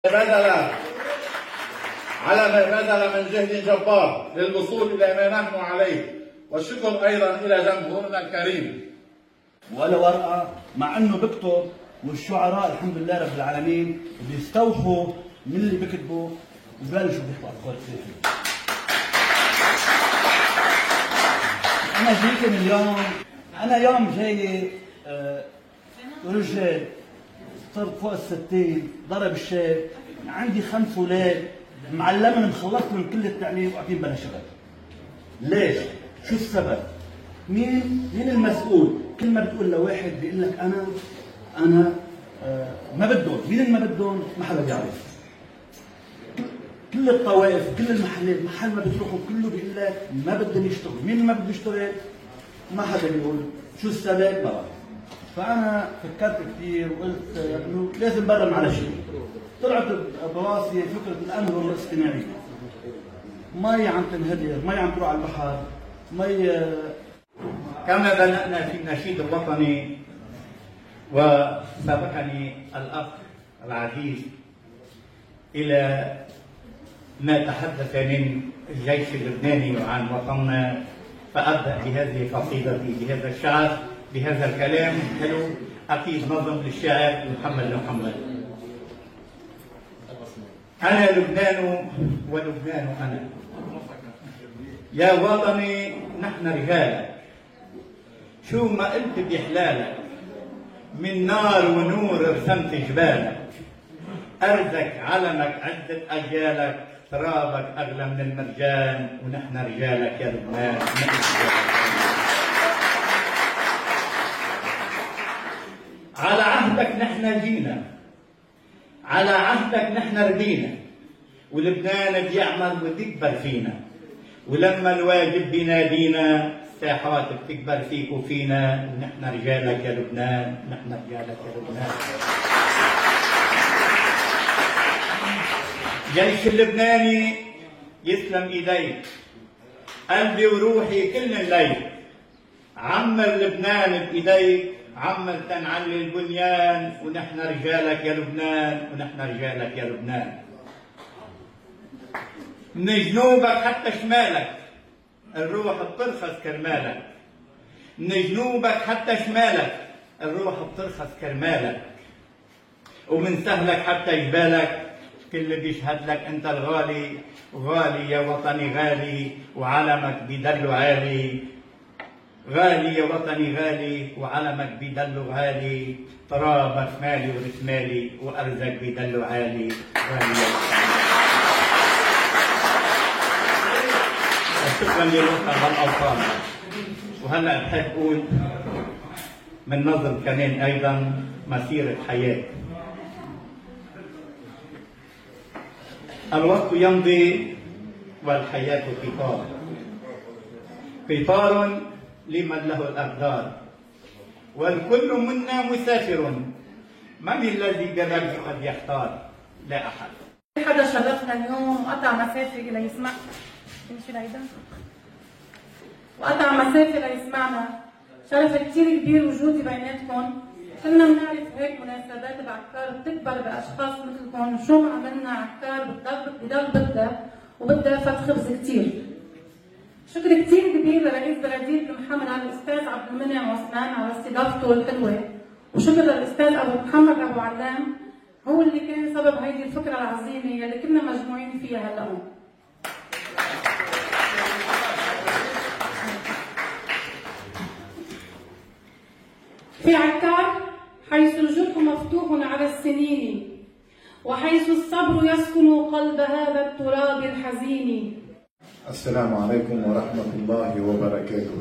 بذل من جهد جبار للوصول إلى ما نحن عليه، والشكر أيضا إلى جمهورنا الكريم. ولا ورقة مع أنه بكتب، والشعراء الحمد لله رب العالمين بيستوحوا من اللي بكتبوا وببلشوا بيحكوا أفكار كثيرة. أنا جيت اليوم، أنا يوم جاي رجل صرت فوق ال60، ضرب الشاب، عندي 5 أولاد، معلمهم مخلصت من كل التعليم وقاعدين بلا شغل. ليش؟ شو السبب؟ مين المسؤول؟ كل ما بتقول لواحد بيقول لك أنا ما بدهم، مين اللي ما بدهم؟ ما حدا بيعرف. كل الطوائف، كل المحلات، محل ما بتروحوا كله بيقول لك ما بدهم يشتغلوا، مين اللي ما بده يشتغل؟ ما حدا بيقول، شو السبب؟ ما بعرف. فأنا فكرت كثير وقلت إنه لازم برم على شيء. طلعت براسي فكرة الأنهر الاصطناعية. مي عم تنهدر، مي عم تروح على البحر، مي. كما بدأنا في النشيد الوطني وسبقني الأخ العزيز إلى ما تحدث من الجيش اللبناني وعن وطننا، فأبدأ بهذه قصيدتي بهذا الشعر بهذا الكلام الحلو، أكيد نظم للشاعر محمد. أنا لبنان ولبنان أنا، يا وطني نحن رجالك، شو ما قلت بحلالك، من نار ونور رسمت جبالك، أرزك علمك عدة أجيالك، ترابك أغلى من المرجان، ونحن رجالك يا لبنان. على عهدك نحن جينا، على عهدك نحن ربينا، ولبنان بيعمل وتكبر فينا، ولما الواجب بينادينا الساحات بتكبر فيك وفينا، ونحن رجالك يا لبنان، نحن رجالك يا لبنان. جيش اللبناني يسلم ايديك، قلبي وروحي كل الليل، عمر لبنان بايديك، عمر تنعلي البنيان، ونحن رجالك يا لبنان، ونحن رجالك يا لبنان. من جنوبك حتى شمالك الروح بترخص كرمالك، من جنوبك حتى شمالك الروح بترخص كرمالك، ومن سهلك حتى جبالك كل بيشهد لك انت الغالي، غالي يا وطني غالي، وعلمك بيدلو عالي، غالي يا وطني غالي، وعلمك بيدلو غالي، ترابك مالي ورسمالي، وارزك بيدلو عالي، غالي يا وطني. شكرا لروحنا هالاوطان. وهلا بحب اقول من نظم كمان ايضا مسيره حياه. الوقت يمضي والحياه قطار، قطار لمن له الأقدار، والكل منا مسافر، من الذي بالرجل قد يختار؟ لا أحد. حدا شرفنا اليوم وقطع مسافة ليسمع، وقطع مسافة ليسمعنا، شرف كثير كبير وجودي بيناتكم. كلنا بنعرف هيك مناسبات بعكار بتكبر بأشخاص مثلكم، وشو ما عملنا عكار بضل بدها وبدها فت خبز كثير. شكر كثير كبير لرئيس بلدية محمد على الأستاذ عبد المنعم عثمان على استضافته الحلوة، وشكر للأستاذ أبو محمد أبو علام، هو اللي كان سبب هيدي الفكرة العظيمة اللي كنا مجموعين فيها هلا. في عكار حيث الجرح مفتوح على السنين، وحيث الصبر يسكن قلب هذا التراب الحزين. السلام عليكم ورحمة الله وبركاته.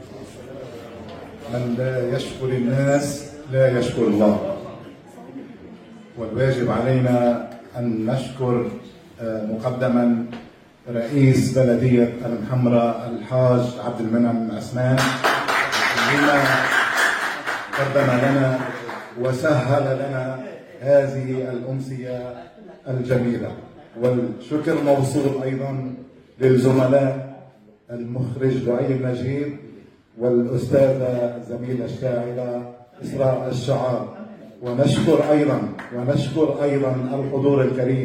من لا يشكر الناس لا يشكر الله، والواجب علينا أن نشكر مقدما رئيس بلدية المحمرة الحاج عبد المنعم عثمان، بما قدم لنا وسهل لنا هذه الأمسية الجميلة. والشكر موصول أيضا للزملاء المخرج دعي النجيب والأستاذة الزميلة الشاعرة إسراء الشعار. ونشكر ايضا الحضور الكريم